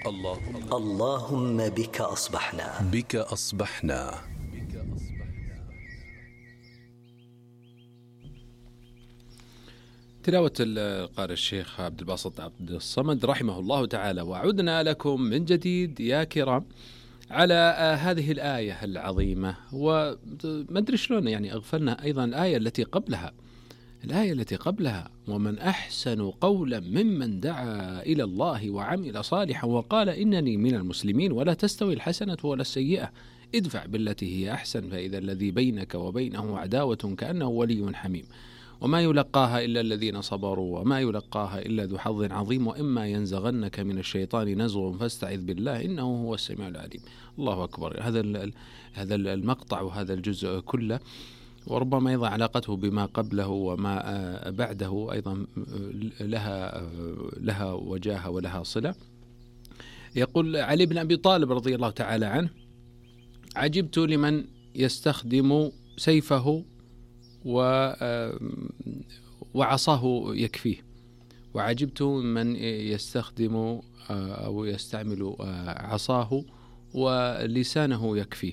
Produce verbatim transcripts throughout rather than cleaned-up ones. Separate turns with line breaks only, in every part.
الله
اللهم بك أصبحنا
بك أصبحنا.
تلاوة القارئ الشيخ عبد الباسط عبد الصمد رحمه الله تعالى. وعدنا لكم من جديد يا كرام على هذه الآية العظيمة، وما أدري شلون يعني أغفلنا أيضا الآية التي قبلها الآية التي قبلها ومن أحسن قولا ممن دعا إلى الله وعمل صالحا وقال إنني من المسلمين ولا تستوي الحسنة ولا السيئة ادفع بالتي هي أحسن فإذا الذي بينك وبينه عداوة كأنه ولي حميم وما يلقاها إلا الذين صبروا وما يلقاها إلا ذو حظ عظيم وإما ينزغنك من الشيطان نزغ فاستعذ بالله إنه هو السميع العليم. الله أكبر. هذا هذا المقطع وهذا الجزء كله وربما أيضا علاقته بما قبله وما بعده أيضا لها لها وجاهة ولها صلة. يقول علي بن أبي طالب رضي الله تعالى عنه: عجبت لمن يستخدم سيفه وعصاه يكفيه، وعجبت من يستخدم أو يستعمل عصاه ولسانه يكفيه.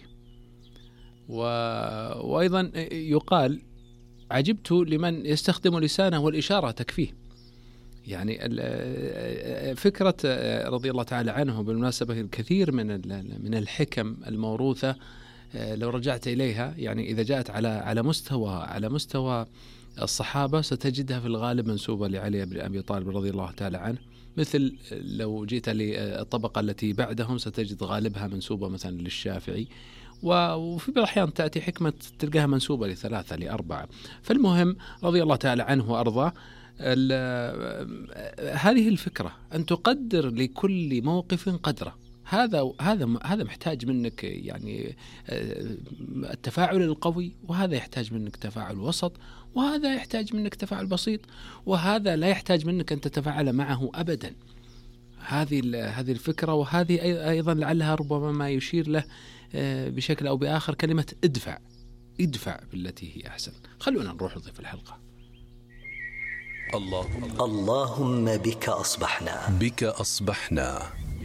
وأيضا يقال عجبت لمن يستخدم لسانه والإشارة تكفيه. يعني فكرة رضي الله تعالى عنه بالمناسبة الكثير من من الحكم الموروثة لو رجعت إليها، يعني إذا جاءت على على مستوى على مستوى الصحابة ستجدها في الغالب منسوبة لعلي بن أبي طالب رضي الله تعالى عنه، مثل لو جيت للطبقة التي بعدهم ستجد غالبها منسوبة مثلا للشافعي، وفي بعض الأحيان تأتي حكمة تلقاها منسوبة لثلاثة لأربعة. فالمهم رضي الله تعالى عنه وأرضاه هذه الفكرة أن تقدر لكل موقف قدره. هذا هذا هذا محتاج منك يعني التفاعل القوي، وهذا يحتاج منك تفاعل وسط، وهذا يحتاج منك تفاعل بسيط، وهذا لا يحتاج منك أن تتفاعل معه أبدا. هذه هذه الفكرة، وهذه أيضا لعلها ربما ما يشير له بشكل أو بآخر كلمة ادفع ادفع بالتي هي أحسن. خلونا نروح لضيف الحلقة.
الله
اللهم بك أصبحنا
بك أصبحنا.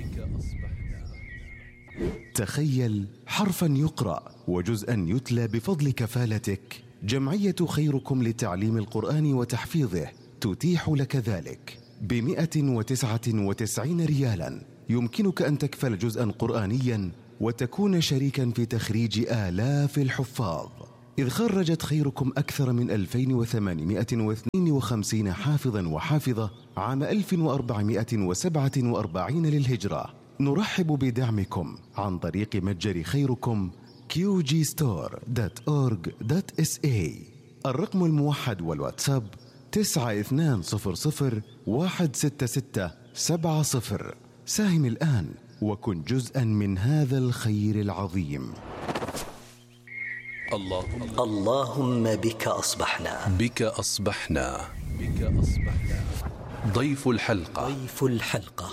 تخيل حرفا يقرأ وجزءا يتلى بفضل كفالتك. جمعية خيركم لتعليم القرآن وتحفيظه تتيح لك ذلك بمئة وتسعة وتسعين ريالا. يمكنك أن تكفل جزءا قرآنيا وتكون شريكا في تخريج آلاف الحفاظ، إذ خرجت خيركم أكثر من ألفين وثمانمئة واثنين وخمسين حافظا وحافظة عام ألف وأربعمئة وسبعة وأربعين للهجرة. نرحب بدعمكم عن طريق متجر خيركم كيو جي ستور دوت أورج دوت إس إيه. الرقم الموحد والواتساب تسعة اثنان صفر صفر واحد ستة ستة سبعة صفر. ساهم الآن وكن جزءا من هذا الخير العظيم.
الله
اللهم بك أصبحنا
بك أصبحنا بك أصبحنا. ضيف الحلقة
ضيف الحلقة.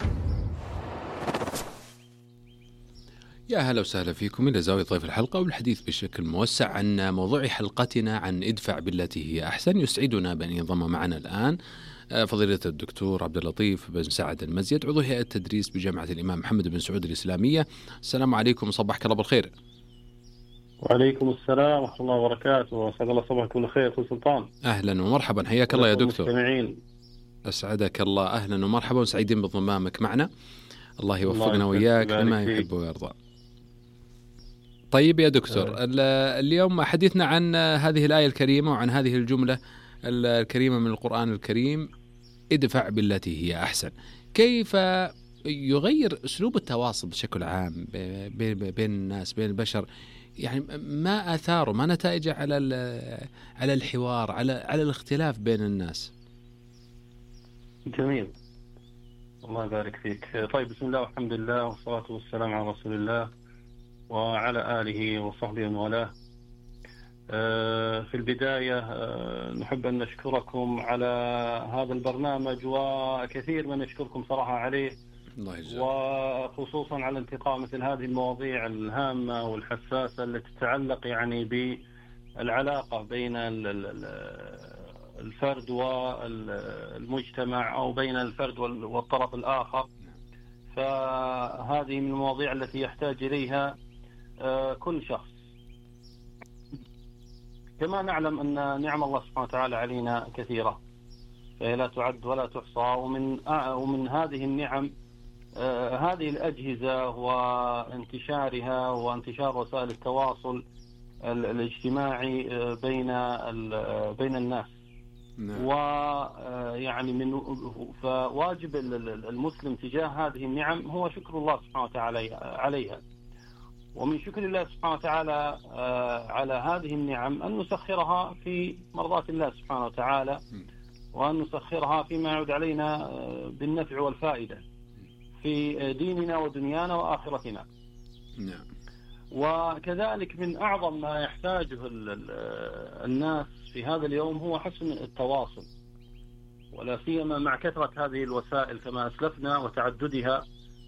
يا هلا وسهلا فيكم إلى زاوية ضيف الحلقة، والحديث بشكل موسع عن موضوع حلقتنا عن ادفع بالتي هي أحسن. يسعدنا بأن ينضم معنا الآن فضيلة الدكتور عبد اللطيف بن سعد المزيد، عضو هيئة التدريس بجامعة الإمام محمد بن سعود الإسلامية. السلام عليكم، صباحك الله بالخير.
وعليكم السلام ورحمة الله وبركاته، وسعد الله صباحكم بالخير أخوي سلطان.
أهلا ومرحبا، حياك الله يا دكتور.
المستمعين.
أسعدك الله، أهلا ومرحبا، وسعيدين بضمامك معنا. الله يوفقنا وإياك لما يحب ويرضى. طيب يا دكتور، أه. اليوم حديثنا عن هذه الآية الكريمة وعن هذه الجملة الكريمة من القرآن الكريم، ادفع بالتي هي أحسن. كيف يغير أسلوب التواصل بشكل عام بين الناس بين البشر؟ يعني ما آثاره ما نتائجه على على الحوار على على الاختلاف بين الناس؟
جميل، الله يبارك فيك. طيب، بسم الله والحمد لله والصلاة والسلام على رسول الله وعلى آله وصحبه ومن والاه. في البداية نحب أن نشكركم على هذا البرنامج، وكثير من نشكركم صراحة عليه، وخصوصا على انتقاء مثل هذه المواضيع الهامة والحساسة التي تتعلق يعني بالعلاقة بين الفرد والمجتمع، أو بين الفرد والطرف الآخر. فهذه من المواضيع التي يحتاج إليها كل شخص. كما نعلم أن نعم الله سبحانه وتعالى علينا كثيرة، فهي لا تعد ولا تحصى. ومن ومن هذه النعم هذه الأجهزة وانتشارها وانتشار وسائل التواصل الاجتماعي بين بين الناس. ويعني من فواجب المسلم تجاه هذه النعم هو شكر الله سبحانه وتعالى عليها. ومن شكر الله سبحانه وتعالى على هذه النعم أن نسخرها في مرضاة الله سبحانه وتعالى، وأن نسخرها فيما يعود علينا بالنفع والفائدة في ديننا ودنيانا وآخرتنا.
نعم.
وكذلك من أعظم ما يحتاجه الناس في هذا اليوم هو حسن التواصل، ولا سيما مع كثرة هذه الوسائل كما أسلفنا وتعددها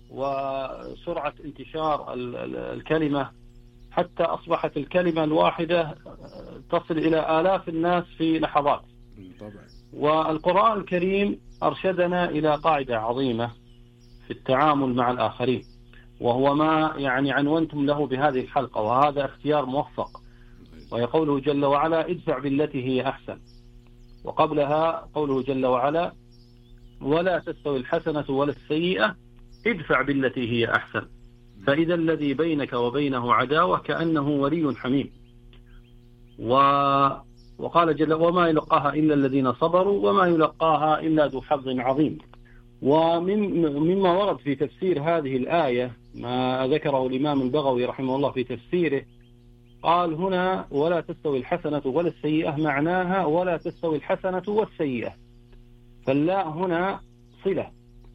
وسرعة انتشار الكلمة، حتى أصبحت الكلمة الواحدة تصل إلى آلاف الناس في لحظات.
طبعا.
والقرآن الكريم أرشدنا إلى قاعدة عظيمة في التعامل مع الآخرين، وهو ما يعني عنونتم له بهذه الحلقة، وهذا اختيار موفق، وهي قوله جل وعلا ادفع بالتي هي أحسن. وقبلها قوله جل وعلا ولا تستوي الحسنة ولا السيئة ادفع بالتي هي أحسن فإذا الذي بينك وبينه عداوة كأنه ولي حميم. و... وقال جل وما يلقاها إلا الذين صبروا وما يلقاها إلا ذو حظ عظيم. ومن مما ورد في تفسير هذه الآية ما ذكره الإمام البغوي رحمه الله في تفسيره، قال هنا ولا تستوي الحسنة ولا السيئة معناها ولا تستوي الحسنة والسيئة، فاللا هنا صلة.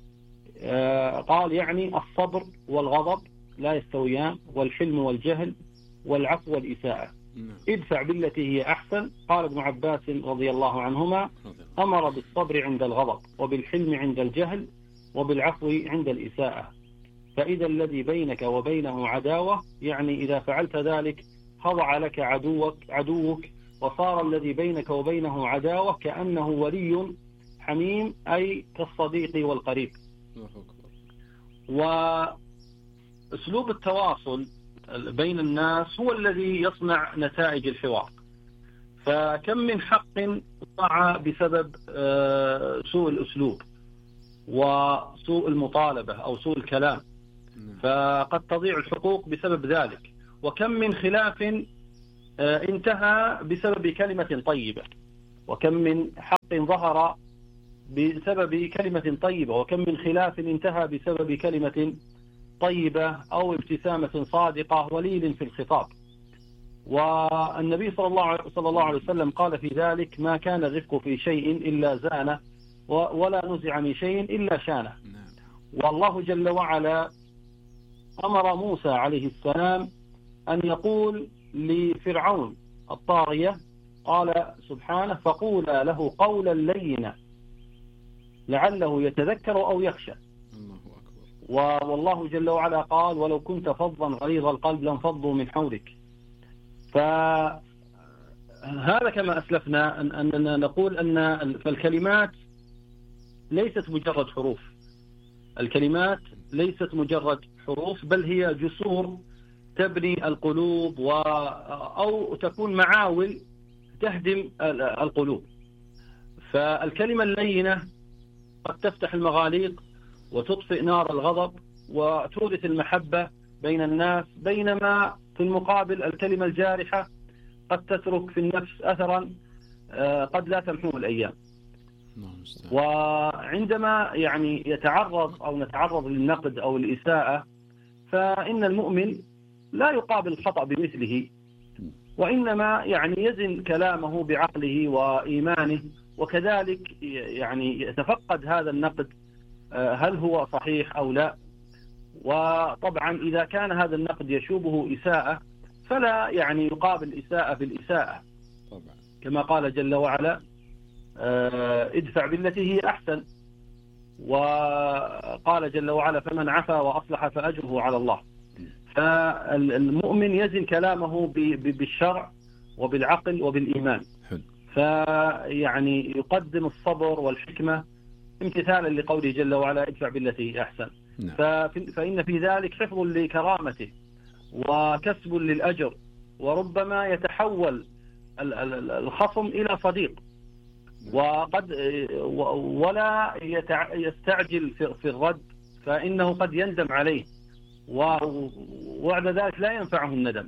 آه قال يعني الصبر والغضب لا يستويان، والحلم والجهل والعفو والإساءة. ادفع بالتي هي أحسن. قال ابن عباس رضي الله عنهما أمر بالصبر عند الغضب وبالحلم عند الجهل وبالعفو عند الإساءة، فإذا الذي بينك وبينه عداوة يعني إذا فعلت ذلك خضع لك عدوك عدوك وصار الذي بينك وبينه عداوة كأنه ولي حميم أي كالصديق والقريب. وأسلوب التواصل بين الناس هو الذي يصنع نتائج الحوار. فكم من حق ضاع بسبب سوء الأسلوب وسوء المطالبة أو سوء الكلام، فقد تضيع الحقوق بسبب ذلك. وكم من خلاف انتهى بسبب كلمة طيبة، وكم من حق ظهر بسبب كلمة طيبة، وكم من خلاف انتهى بسبب كلمة طيبة أو ابتسامة صادقة ولين في الخطاب. والنبي صلى الله صلى الله عليه وسلم قال في ذلك ما كان الرفق في شيء إلا زانه ولا نزع من شيء إلا شانه. والله جل وعلا أمر موسى عليه السلام أن يقول لفرعون الطاغية، قال سبحانه فقولا له قولا لينا لعله يتذكر أو يخشى. والله جل وعلا قال ولو كنت فظا غليظ القلب لانفضوا من حولك. فهذا كما أسلفنا أننا نقول أن فالكلمات ليست مجرد حروف، الكلمات ليست مجرد حروف بل هي جسور تبني القلوب و أو تكون معاول تهدم القلوب. فالكلمة اللينة قد تفتح المغاليق وتطفئ نار الغضب وتورث المحبة بين الناس، بينما في المقابل الكلمة الجارحة قد تترك في النفس أثرا قد لا تمحوه الأيام. وعندما يعني يتعرض أو نتعرض للنقد أو الإساءة فإن المؤمن لا يقابل الخطأ بمثله، وإنما يعني يزن كلامه بعقله وإيمانه، وكذلك يعني يتفقد هذا النقد هل هو صحيح أو لا. وطبعا إذا كان هذا النقد يشوبه إساءة فلا يعني يقابل إساءة بالإساءة، طبعا كما قال جل وعلا ادفع بالتي هي أحسن. وقال جل وعلا فمن عفا وأصلح فأجره على الله. فالمؤمن يزن كلامه بالشرع وبالعقل وبالإيمان، فيعني يقدم الصبر والحكمة امتثالا لقوله جل وعلا ادفع بالتي هي أحسن.
نعم.
فإن في ذلك حفظ لكرامته وكسب للأجر، وربما يتحول الخصم إلى صديق، وقد ولا يستعجل في الرد، فإنه قد يندم عليه، وبعد ذلك لا ينفعه الندم.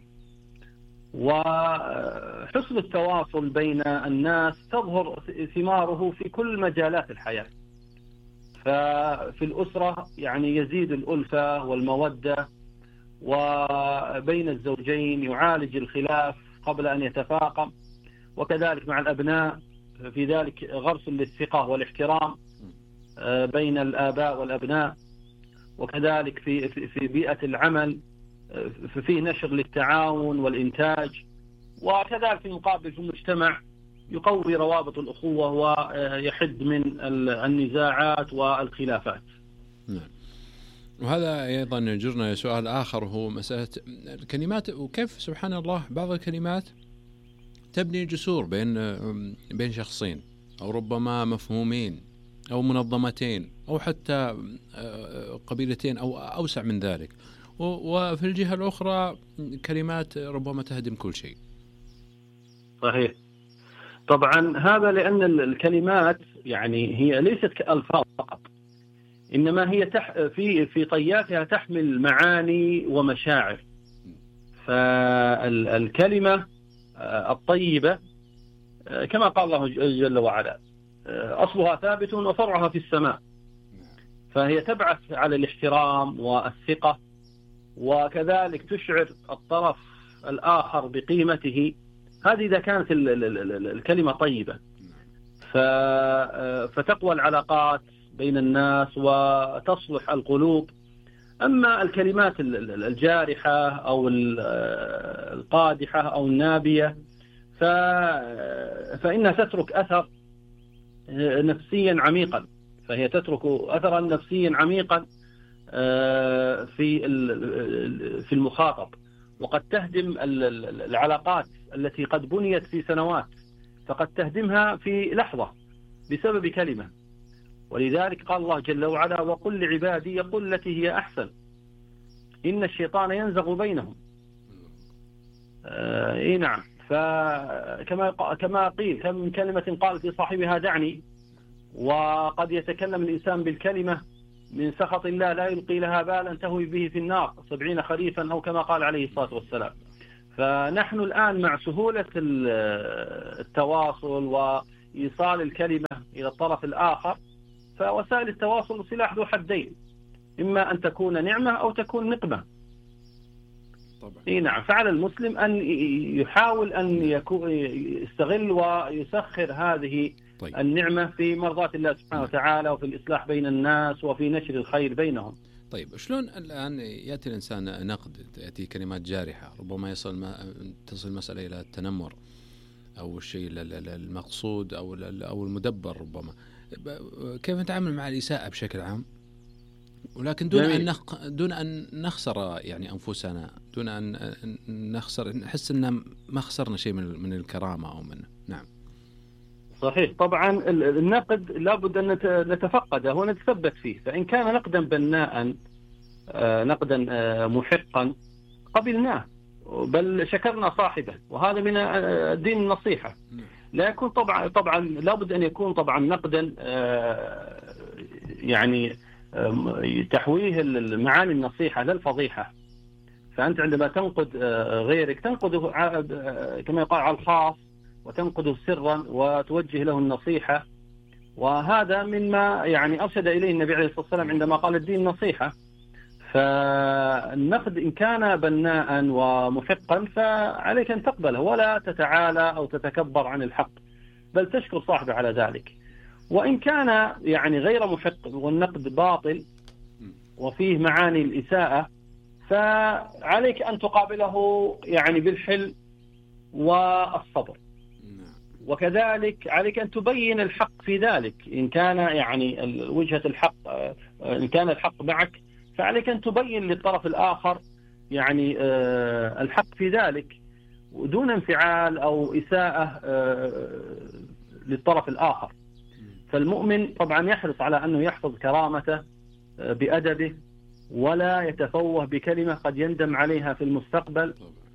وحسن التواصل بين الناس تظهر ثماره في كل مجالات الحياة. ففي الأسرة يعني يزيد الألفة والمودة، وبين الزوجين يعالج الخلاف قبل أن يتفاقم، وكذلك مع الأبناء في ذلك غرس للثقة والاحترام بين الآباء والأبناء، وكذلك في في بيئة العمل فيه نشر للتعاون والإنتاج، وكذلك في المقابل في المجتمع يقوي روابط الأخوة ويحد من النزاعات والخلافات.
نعم. وهذا أيضا يجرنا لسؤال آخر، وهو مسألة الكلمات، وكيف سبحان الله بعض الكلمات تبني جسور بين بين شخصين، أو ربما مفهومين، أو منظمتين، أو حتى قبيلتين، أو أوسع من ذلك. وفي الجهة الأخرى كلمات ربما تهدم كل شيء.
صحيح. طبعا هذا لأن الكلمات يعني هي ليست كألفاظ فقط، إنما هي تح في في طياتها تحمل معاني ومشاعر. فالكلمة الطيبة كما قال الله جل وعلا أصلها ثابت وفرعها في السماء، فهي تبعث على الاحترام والثقة، وكذلك تشعر الطرف الآخر بقيمته. هذه إذا كانت الكلمة طيبة، فتقوى العلاقات بين الناس وتصلح القلوب. أما الكلمات الجارحة أو القادحة أو النابية فإنها تترك أثر نفسيا عميقا، فهي تترك أثرا نفسيا عميقا في في المخاطب، وقد تهدم العلاقات التي قد بنيت في سنوات، فقد تهدمها في لحظة بسبب كلمة. ولذلك قال الله جل وعلا: وقل لعبادي يقول التي هي أحسن إن الشيطان ينزغ بينهم. آه إيه نعم. فكما كما قيل كم من كلمة قالت لصاحبها دعني، وقد يتكلم الإنسان بالكلمة من سخط الله لا يلقي لها بالا تهوي به في النار سبعين خريفا، أو كما قال عليه الصلاة والسلام. فنحن الآن مع سهولة التواصل وإيصال الكلمة إلى الطرف الآخر، فوسائل التواصل سلاح ذو حدين، إما أن تكون نعمة أو تكون نقمة.
طبعا.
إيه نعم. فعلى المسلم أن يحاول أن يكون يستغل ويسخر هذه طيب. النعمة في مرضاة الله سبحانه وتعالى، وفي الإصلاح بين الناس، وفي نشر الخير بينهم.
طيب، شلون الآن يأتي الإنسان نقد، يأتي كلمات جارحة، ربما يصل ما تصل المسألة إلى التنمر أو الشيء المقصود أو أو المدبر ربما. كيف نتعامل مع الإساءة بشكل عام، ولكن دون أن نخ... دون أن نخسر يعني أنفسنا، دون أن نخسر نحس أن ما خسرنا شيء من من الكرامة أو منه. نعم.
صحيح. طبعا النقد لابد أن نتفقده ونتثبت فيه، فإن كان نقدا بناء نقدا محقا قبلناه، بل شكرنا صاحبه، وهذا من الدين النصيحة. لا يكون طبعا طبعا لابد أن يكون طبعا نقدا يعني تحويه المعاني النصيحة لا الفضيحة. فأنت عندما تنقد غيرك تنقده كما يقال على الخاص، وتنقده سرا وتوجه له النصيحة، وهذا مما يعني أرشد إليه النبي عليه الصلاة والسلام عندما قال الدين نصيحة. فالنقد إن كان بناء ومحقا فعليك أن تقبله، ولا تتعالى أو تتكبر عن الحق، بل تشكر صاحبه على ذلك. وإن كان يعني غير محق والنقد باطل وفيه معاني الإساءة، فعليك أن تقابله يعني بالحلم والصبر، وكذلك عليك أن تبين الحق في ذلك. إن كان يعني وجهة الحق، إن كان الحق معك، فعليك أن تبين للطرف الآخر يعني الحق في ذلك، دون انفعال أو إساءة للطرف الآخر. فالمؤمن طبعا يحرص على أنه يحفظ كرامته بأدبه ولا يتفوه بكلمة قد يندم عليها في المستقبل،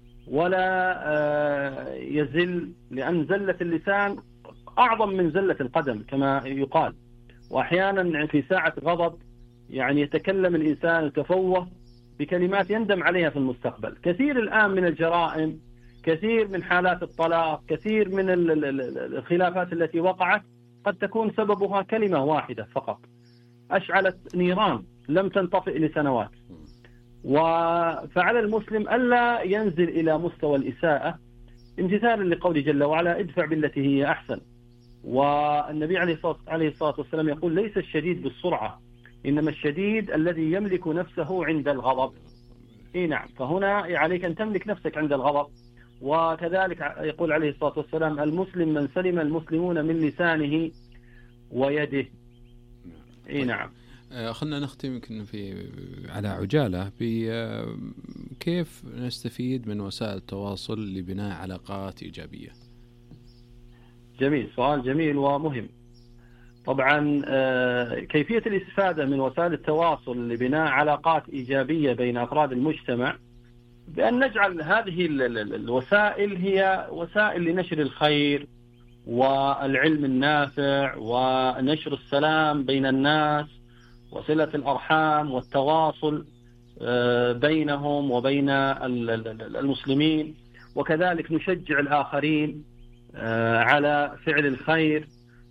ولا يزل، لأن زلة اللسان أعظم من زلة القدم كما يقال. وأحيانا في ساعة غضب يعني يتكلم الإنسان يتفوه بكلمات يندم عليها في المستقبل. كثير الآن من الجرائم، كثير من حالات الطلاق، كثير من الخلافات التي وقعت قد تكون سببها كلمة واحدة فقط أشعلت نيران لم تنطفئ لسنوات. فعلى المسلم ألا ينزل إلى مستوى الإساءة امتثالا لقول جل وعلا ادفع بالتي هي أحسن. والنبي عليه الصلاة والسلام يقول ليس الشديد بالسرعة، إنما الشديد الذي يملك نفسه عند الغضب. إيه نعم، فهنا عليك أن تملك نفسك عند الغضب. وكذلك يقول عليه الصلاة والسلام المسلم من سلم المسلمون من لسانه ويده. إيه نعم.
خلنا نختم يمكن في على عجالة بكيف نستفيد من وسائل التواصل لبناء علاقات إيجابية.
جميل، سؤال جميل ومهم. طبعا كيفية الاستفادة من وسائل التواصل لبناء علاقات إيجابية بين أفراد المجتمع بأن نجعل هذه الوسائل هي وسائل لنشر الخير والعلم النافع ونشر السلام بين الناس وصلة الأرحام والتواصل بينهم وبين المسلمين، وكذلك نشجع الآخرين على فعل الخير،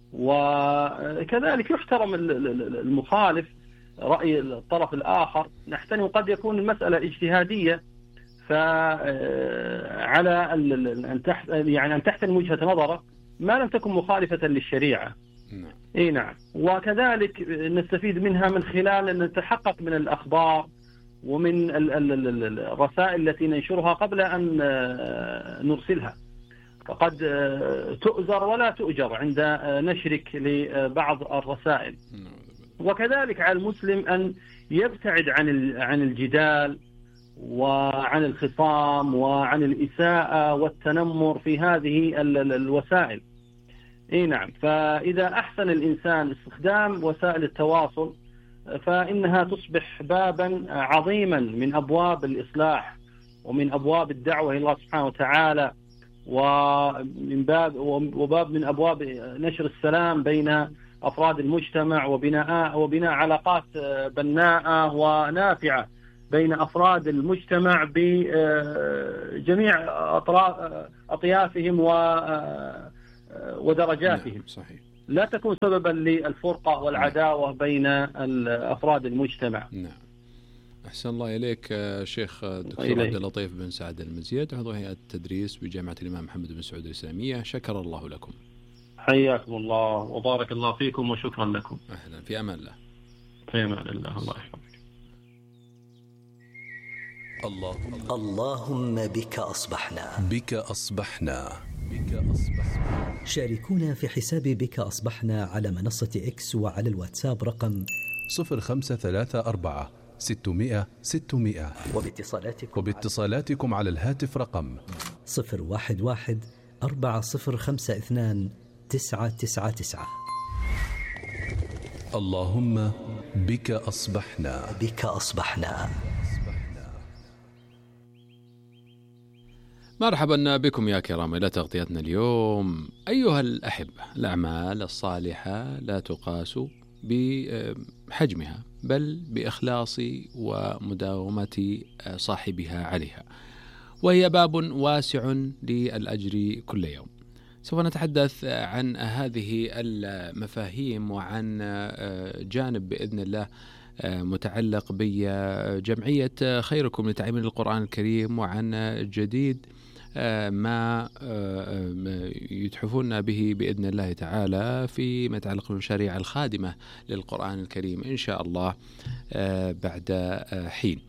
وكذلك يحترم المخالف رأي الطرف الآخر. نحترم قد يكون المسألة اجتهادية، فعلى أن يعني أن تحترم وجهة نظره ما لم تكن مخالفة للشريعة. إيه نعم. وكذلك نستفيد منها من خلال أن نتحقق من الأخبار ومن الرسائل التي ننشرها قبل أن نرسلها، فقد تؤجر ولا تؤجر عند نشرك لبعض الرسائل. وكذلك على المسلم أن يبتعد عن عن الجدال وعن الخصام وعن الإساءة والتنمر في هذه الوسائل. إيه نعم. فإذا أحسن الإنسان استخدام وسائل التواصل فإنها تصبح بابا عظيما من أبواب الإصلاح ومن أبواب الدعوة إلى الله سبحانه وتعالى، ومن باب وباب من أبواب نشر السلام بين أفراد المجتمع وبناء وبناء علاقات بناءة ونافعة بين أفراد المجتمع بجميع أطراف أطيافهم ودرجاتهم. صحيح. لا تكون سببا للفرقة والعداوة بين أفراد المجتمع.
نعم. أحسن الله إليك شيخ دكتور عبد اللطيف بن سعد المزيد، عضو هيئة التدريس بجامعة الإمام محمد بن سعود الإسلامية. شكر الله لكم.
حياكم الله وبارك الله فيكم وشكرا لكم.
أهلا، في أمان الله.
في أمان الله. الله يحفظك.
اللهم اللهم بك أصبحنا
بك أصبحنا بك أصبحنا.
شاركونا في حساب بك أصبحنا على منصة إكس وعلى الواتساب رقم
صفر خمسة ثلاثة أربعة ستمائة ستمائة،
وباتصالاتكم
وباتصالاتكم على الهاتف رقم
صفر واحد واحد أربعة صفر خمسة اثنان تسعة تسعة تسعة.
اللهم بك أصبحنا
بك أصبحنا.
مرحبا بكم يا كرام إلى تغطيتنا اليوم. أيها الأحبة، الأعمال الصالحة لا تقاس بحجمها بل بإخلاص ومداومة صاحبها عليها، وهي باب واسع للأجر كل يوم. سوف نتحدث عن هذه المفاهيم وعن جانب بإذن الله متعلق بجمعية خيركم لتعليم القرآن الكريم، وعن جديد ما يتحفون به بإذن الله تعالى فيما يتعلق بالمشاريع الخادمة للقرآن الكريم إن شاء الله بعد حين.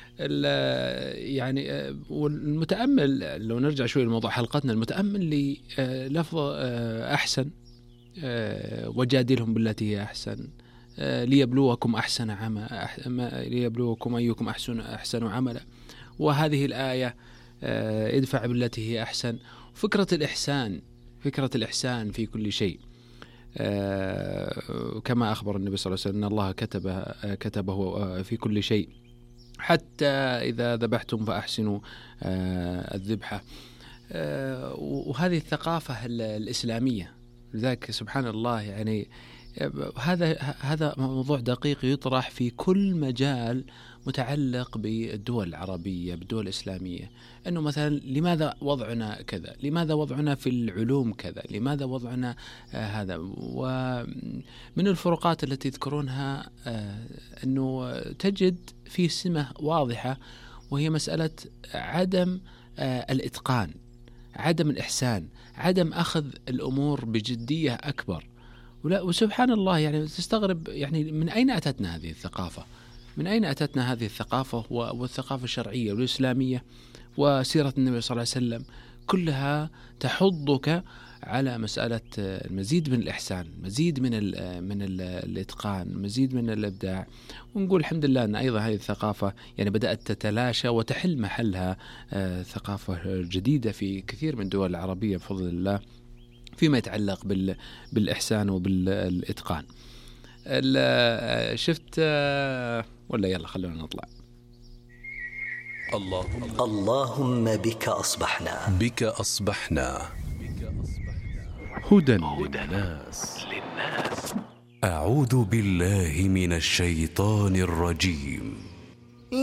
يعني والمتأمل، لو نرجع شوي لموضوع حلقتنا، المتأمل للفظ أحسن وجادلهم بالتي هي أحسن ليبلوكم أحسن عملا ليبلوكم أيكم أحسن أحسن عملا، وهذه الآية ادفع بالتي هي أحسن. فكرة الإحسان، فكرة الإحسان في كل شيء. كما أخبر النبي صلى الله عليه وسلم أن الله كتب كتبه في كل شيء، حتى إذا ذبحتم فأحسنوا الذبحة. وهذه الثقافة الإسلامية، لذلك سبحان الله يعني هذا هذا موضوع دقيق يطرح في كل مجال متعلق بالدول العربية بالدول الإسلامية، أنه مثلا لماذا وضعنا كذا، لماذا وضعنا في العلوم كذا، لماذا وضعنا آه هذا. ومن الفروقات التي يذكرونها آه أنه تجد في سمة واضحة، وهي مسألة عدم آه الإتقان، عدم الإحسان، عدم أخذ الأمور بجدية أكبر. ولا وسبحان الله يعني تستغرب يعني من أين أتتنا هذه الثقافة، من أين أتتنا هذه الثقافة والثقافة الشرعية والإسلامية وسيرة النبي صلى الله عليه وسلم، كلها تحضك على مسألة المزيد من الإحسان، مزيد من ال من ال الإتقان، مزيد من الإبداع. ونقول الحمد لله أن أيضا هذه الثقافة يعني بدأت تتلاشى وتحل محلها ثقافة جديدة في كثير من الدول العربية بفضل الله فيما يتعلق بال بالإحسان وبالإتقان. شفت ولا يلا خلونا نطلع.
اللهم
اللهم بك أصبحنا
بك أصبحنا هدى للناس. أعوذ بالله من الشيطان الرجيم.